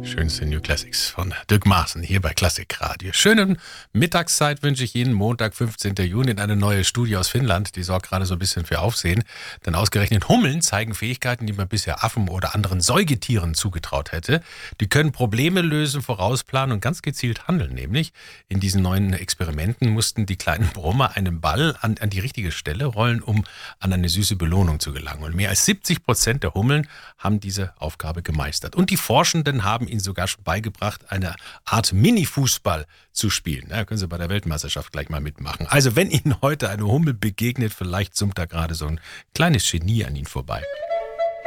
Schönste New Classics von Dirk Maaßen hier bei Klassikradio. Schöne Mittagszeit wünsche ich Ihnen. Montag, 15. Juni, in eine neue Studie aus Finnland. Die sorgt gerade so ein bisschen für Aufsehen. Denn ausgerechnet Hummeln zeigen Fähigkeiten, die man bisher Affen oder anderen Säugetieren zugetraut hätte. Die können Probleme lösen, vorausplanen und ganz gezielt handeln. Nämlich in diesen neuen Experimenten mussten die kleinen Brummer einen Ball an die richtige Stelle rollen, um an eine süße Belohnung zu gelangen. Und mehr als 70% der Hummeln haben diese Aufgabe gemeistert. Und die Forschenden haben ihnen sogar schon beigebracht, eine Art Mini-Fußball zu spielen. Da können Sie bei der Weltmeisterschaft gleich mal mitmachen. Also wenn Ihnen heute eine Hummel begegnet, vielleicht summt da gerade so ein kleines Genie an Ihnen vorbei.